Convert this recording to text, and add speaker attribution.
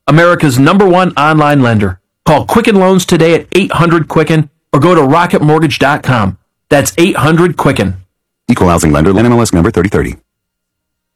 Speaker 1: America's #1 online lender. Call Quicken Loans today at 800-QUICKEN or go to rocketmortgage.com. That's 800-QUICKEN.
Speaker 2: Equal housing lender, NMLS number 3030.